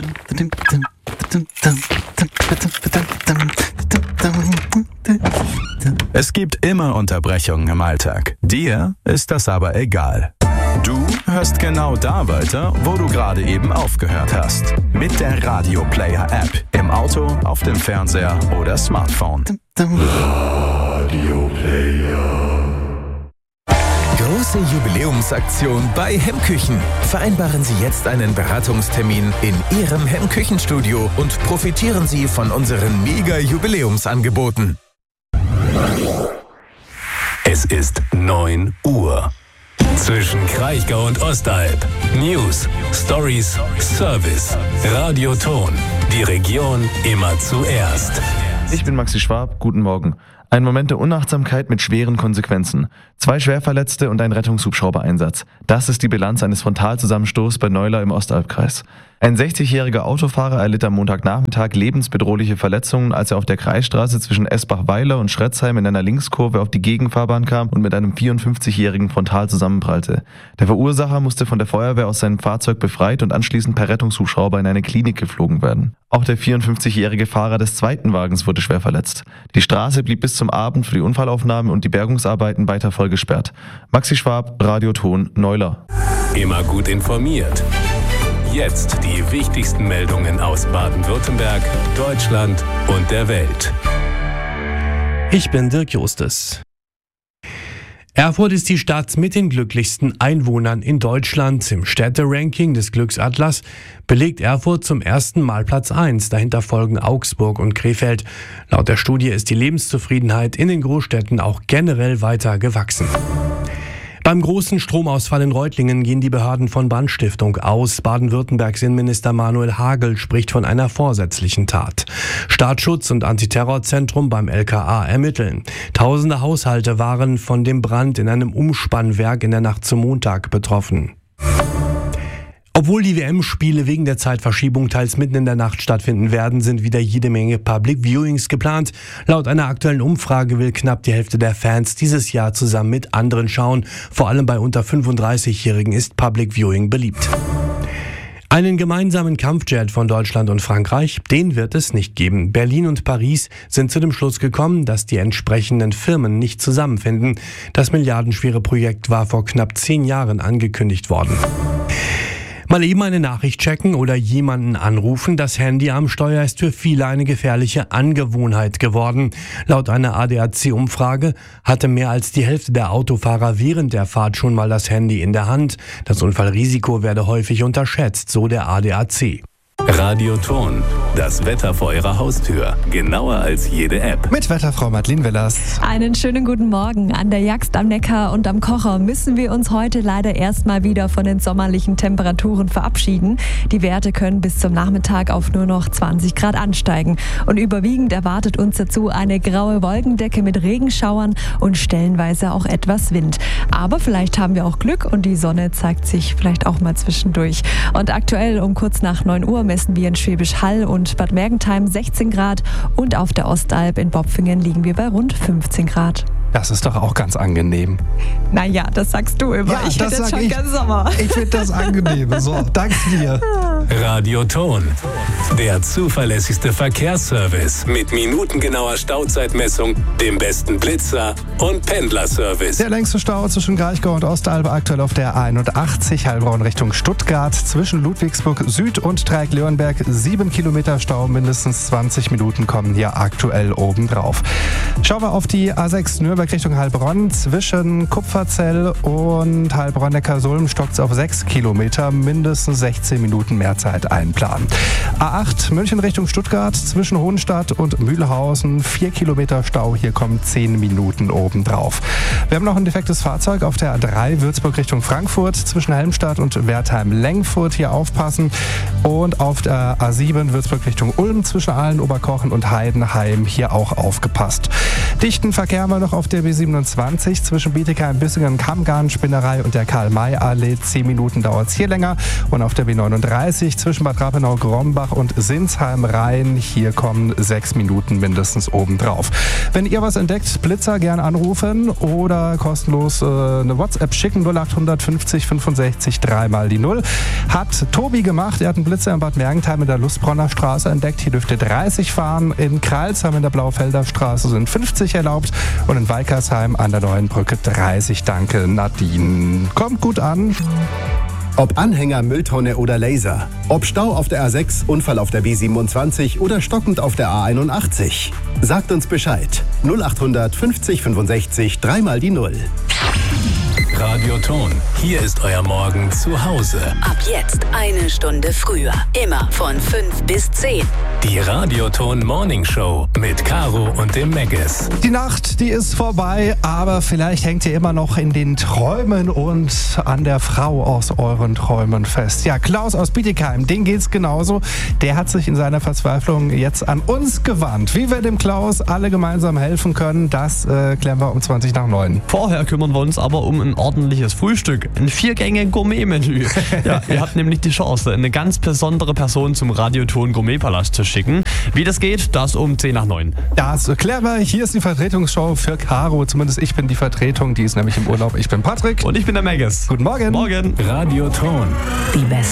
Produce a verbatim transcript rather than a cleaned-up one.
Es gibt immer Unterbrechungen im Alltag. Dir ist das aber egal. Du hörst genau da weiter, wo du gerade eben aufgehört hast. Mit der Radio Player App. Im Auto, auf dem Fernseher oder Smartphone. Radio Player. Große Jubiläumsaktion bei Hemmküchen. Vereinbaren Sie jetzt einen Beratungstermin in Ihrem Hemmküchenstudio und profitieren Sie von unseren Mega-Jubiläumsangeboten. Es ist neun Uhr. Zwischen Kraichgau und Ostalb. News, Stories, Service. Radioton. Die Region immer zuerst. Ich bin Maxi Schwab, guten Morgen. Ein Moment der Unachtsamkeit mit schweren Konsequenzen. Zwei Schwerverletzte und ein Rettungshubschrauber-Einsatz. Das ist die Bilanz eines Frontalzusammenstoßes bei Neuler im Ostalbkreis. Ein sechzigjähriger Autofahrer erlitt am Montagnachmittag lebensbedrohliche Verletzungen, als er auf der Kreisstraße zwischen Esbach-Weiler und Schretzheim in einer Linkskurve auf die Gegenfahrbahn kam und mit einem vierundfünfzigjährigen frontal zusammenprallte. Der Verursacher musste von der Feuerwehr aus seinem Fahrzeug befreit und anschließend per Rettungshubschrauber in eine Klinik geflogen werden. Auch der vierundfünfzigjährige Fahrer des zweiten Wagens wurde schwer verletzt. Die Straße blieb bis zum Abend für die Unfallaufnahme und die Bergungsarbeiten weiter voll gesperrt. Maxi Schwab, Radioton, Neuler. Immer gut informiert. Jetzt die wichtigsten Meldungen aus Baden-Württemberg, Deutschland und der Welt. Ich bin Dirk Justus. Erfurt ist die Stadt mit den glücklichsten Einwohnern in Deutschland. Im Städteranking des Glücksatlas belegt Erfurt zum ersten Mal Platz eins. Dahinter folgen Augsburg und Krefeld. Laut der Studie ist die Lebenszufriedenheit in den Großstädten auch generell weiter gewachsen. Beim großen Stromausfall in Reutlingen gehen die Behörden von Brandstiftung aus. Baden-Württembergs Innenminister Manuel Hagel spricht von einer vorsätzlichen Tat. Staatsschutz und Antiterrorzentrum beim L K A ermitteln. Tausende Haushalte waren von dem Brand in einem Umspannwerk in der Nacht zum Montag betroffen. Obwohl die W M-Spiele wegen der Zeitverschiebung teils mitten in der Nacht stattfinden werden, sind wieder jede Menge Public Viewings geplant. Laut einer aktuellen Umfrage will knapp die Hälfte der Fans dieses Jahr zusammen mit anderen schauen. Vor allem bei unter fünfunddreißigjährigen ist Public Viewing beliebt. Einen gemeinsamen Kampfjet von Deutschland und Frankreich, den wird es nicht geben. Berlin und Paris sind zu dem Schluss gekommen, dass die entsprechenden Firmen nicht zusammenfinden. Das milliardenschwere Projekt war vor knapp zehn Jahren angekündigt worden. Mal eben eine Nachricht checken oder jemanden anrufen. Das Handy am Steuer ist für viele eine gefährliche Angewohnheit geworden. Laut einer A D A C-Umfrage hatte mehr als die Hälfte der Autofahrer während der Fahrt schon mal das Handy in der Hand. Das Unfallrisiko werde häufig unterschätzt, so der A D A C. Radioton, das Wetter vor Ihrer Haustür. Genauer als jede App. Mit Wetterfrau Madeleine Willers. Einen schönen guten Morgen. An der Jagst am Neckar und am Kocher müssen wir uns heute leider erstmal wieder von den sommerlichen Temperaturen verabschieden. Die Werte können bis zum Nachmittag auf nur noch zwanzig Grad ansteigen. Und überwiegend erwartet uns dazu eine graue Wolkendecke mit Regenschauern und stellenweise auch etwas Wind. Aber vielleicht haben wir auch Glück und die Sonne zeigt sich vielleicht auch mal zwischendurch. Und aktuell um kurz nach neun Uhr messen wir in Schwäbisch Hall und Bad Mergentheim sechzehn Grad und auf der Ostalb in Bopfingen liegen wir bei rund fünfzehn Grad. Das ist doch auch ganz angenehm. Naja, das sagst du immer. Ja, ich finde das schon ich, ganz Sommer. Ich finde das angenehm. So, danke dir. Radioton, der zuverlässigste Verkehrsservice mit minutengenauer Stauzeitmessung, dem besten Blitzer und Pendlerservice. Der längste Stau zwischen Kraichgau und Ostalb aktuell auf der einundachtzig, Heilbronn Richtung Stuttgart, zwischen Ludwigsburg Süd und Dreieck-Leonberg. Sieben Kilometer Stau, mindestens zwanzig Minuten kommen hier aktuell oben drauf. Schauen wir auf die A sechs Nürnberg Richtung Heilbronn. Zwischen Kupferzell und Heilbronn-Neckarsulm stockt es auf sechs Kilometer, mindestens sechzehn Minuten mehr Zeit einplanen. A acht München Richtung Stuttgart, zwischen Hohenstadt und Mühlhausen, vier Kilometer Stau, hier kommen zehn Minuten obendrauf. Wir haben noch ein defektes Fahrzeug auf der A drei Würzburg Richtung Frankfurt, zwischen Helmstadt und Wertheim-Lengfurt, hier aufpassen. Und auf der A sieben Würzburg Richtung Ulm, zwischen Aalen, Oberkochen und Heidenheim, hier auch aufgepasst. Dichten Verkehr haben wir noch auf der B siebenundzwanzig zwischen Bietigheim, Bissingen, Kammgarn, Spinnerei und der Karl-May-Allee. zehn Minuten dauert es hier länger. Und auf der B neununddreißig zwischen Bad Rappenau, Grombach und Sinsheim-Rhein. Hier kommen sechs Minuten mindestens obendrauf. Wenn ihr was entdeckt, Blitzer gern anrufen oder kostenlos äh, eine WhatsApp schicken. null acht fünfzig fünfundsechzig dreimal die Null. Hat Tobi gemacht. Er hat einen Blitzer in Bad Mergentheim in der Lustbronner Straße entdeckt. Hier dürft ihr dreißig fahren. In Kreilsheim in der Blaufelder Straße sind fünfzig erlaubt. Und in Weikersheim an der Neuen Brücke dreißig. Danke, Nadine. Kommt gut an. Ob Anhänger, Mülltonne oder Laser. Ob Stau auf der A sechs, Unfall auf der B siebenundzwanzig oder stockend auf der A einundachtzig. Sagt uns Bescheid. null acht fünfzig fünfundsechzig dreimal die Null. Radioton. Hier ist euer Morgen zu Hause. Ab jetzt eine Stunde früher. Immer von fünf bis zehn. Die Radioton Morning Show mit Caro und dem Megges. Die Nacht, die ist vorbei, aber vielleicht hängt ihr immer noch in den Träumen und an der Frau aus euren Träumen fest. Ja, Klaus aus Bietigheim, den geht's genauso. Der hat sich in seiner Verzweiflung jetzt an uns gewandt. Wie wir dem Klaus alle gemeinsam helfen können, das äh, klären wir um zwanzig nach neun. Vorher kümmern wir uns aber um ein ordentliches Frühstück. Ein Vier-Gänge-Gourmet-Menü. Ja, ihr habt nämlich die Chance, eine ganz besondere Person zum Radioton Gourmetpalast zu schicken. Wie das geht, das um zehn nach neun. Das klären wir. Hier ist die Vertretungsshow für Caro. Zumindest ich bin die Vertretung. Die ist nämlich im Urlaub. Ich bin Patrick. Und ich bin der Megges. Guten Morgen. Morgen. Radioton. Die besten